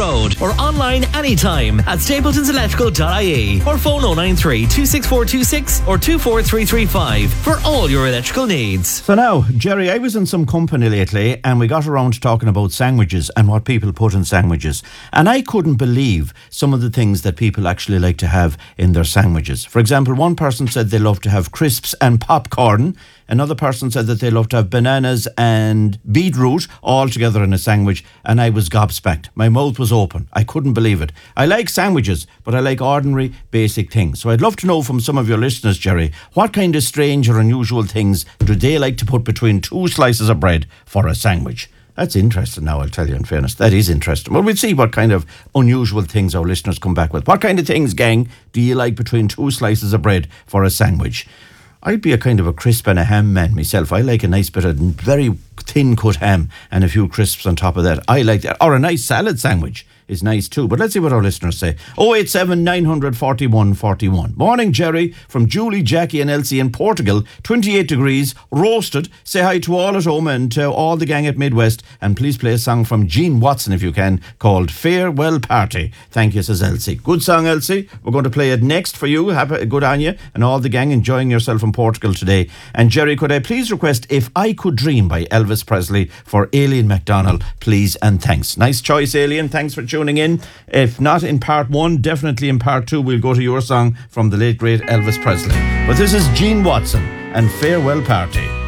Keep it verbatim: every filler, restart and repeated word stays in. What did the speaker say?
road or online anytime at stapletons electrical dot I E or phone oh nine three, two six four two six or two four three three five for all your electrical needs. So now, Jerry, I was in some company lately and we got around to talking about sandwiches and what people put in sandwiches. And I couldn't believe some of the things that people actually like to have in their sandwiches. For example, one person said they love to have crisps and popcorn. Another person said that they love to have bananas and beetroot all together in a sandwich, and I was gobsmacked. My mouth was open. I couldn't believe it. I like sandwiches, but I like ordinary, basic things. So I'd love to know from some of your listeners, Jerry, what kind of strange or unusual things do they like to put between two slices of bread for a sandwich? That's interesting now, I'll tell you in fairness. That is interesting. Well, we'll see what kind of unusual things our listeners come back with. What kind of things, gang, do you like between two slices of bread for a sandwich? I'd be a kind of a crisp and a ham man myself. I like a nice bit of very thin cut ham and a few crisps on top of that. I like that. Or a nice salad sandwich is nice too. But let's see what our listeners say. oh eight seven, nine four one, four one. Morning, Jerry, from Julie, Jackie and Elsie in Portugal. twenty-eight degrees, roasted. Say hi to all at home and to all the gang at Midwest. And please play a song from Gene Watson, if you can, called Farewell Party. Thank you, says Elsie. Good song, Elsie. We're going to play it next for you. Have a good on you and all the gang enjoying yourself in Portugal today. And Jerry, could I please request If I Could Dream by Elvis Presley for Aileen McDonald, please and thanks. Nice choice, Aileen. Thanks for tuning in. If not in part one, definitely in part two, we'll go to your song from the late great Elvis Presley. But this is Gene Watson and Farewell Party.